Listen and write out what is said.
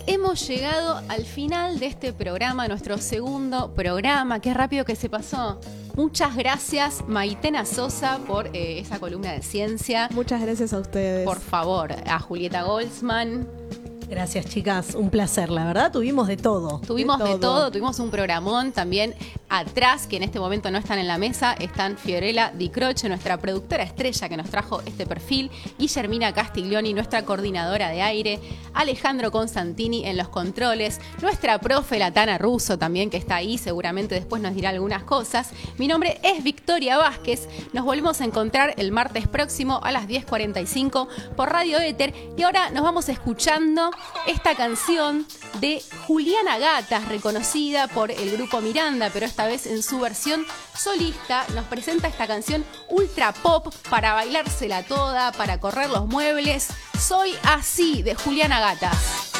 hemos llegado al final de este programa, nuestro segundo programa. Qué rápido que se pasó. Muchas gracias, Maitena Sosa, por esa columna de ciencia. Muchas gracias a ustedes. Por favor, a Julieta Goldsman. Gracias, chicas. Un placer, la verdad. Tuvimos de todo. Tuvimos de todo. Tuvimos un programón también atrás, que en este momento no están en la mesa. Están Fiorella Di Croce, nuestra productora estrella que nos trajo este perfil, Guillermina Castiglioni, nuestra coordinadora de aire, Alejandro Constantini en los controles, nuestra profe Latana Russo también, que está ahí, seguramente después nos dirá algunas cosas. Mi nombre es Victoria Vázquez. Nos volvemos a encontrar el martes próximo a las 10:45 por Radio Éter. Y ahora nos vamos escuchando esta canción de Juliana Gatas, reconocida por el grupo Miranda, pero esta vez en su versión solista. Nos presenta esta canción ultra pop para bailársela toda, para correr los muebles. Soy así, de Juliana Gatas.